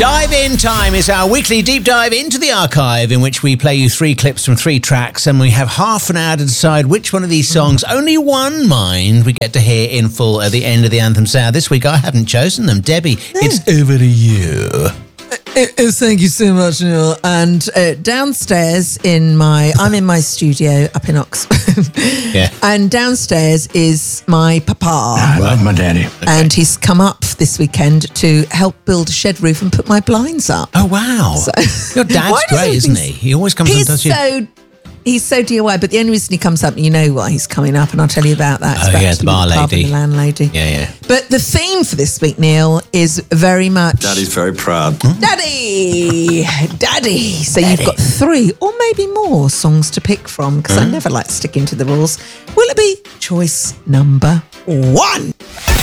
Dive In Time is our weekly deep dive into the archive in which we play you 3 clips from 3 tracks and we have half an hour to decide which one of these songs, only one mind, we get to hear in full at the end of the anthem sound. This week I haven't chosen them. Debbie, it's over to you. Thank you so much, Neil. And downstairs I'm in my studio up in Oxford. Yeah. And downstairs is my papa. I love my daddy. And he's come up this weekend to help build a shed roof and put my blinds up. Oh, wow. Your dad's great, isn't he? He always comes and does you. He's so DIY, but the only reason he comes up, you know why he's coming up, and I'll tell you about that. It's about the bar lady. The landlady. Yeah. But the theme for this week, Neil, is very much... Daddy's very proud. Daddy! So you've got 3 or maybe more songs to pick from, because I never like sticking to the rules. Will it be choice number 1?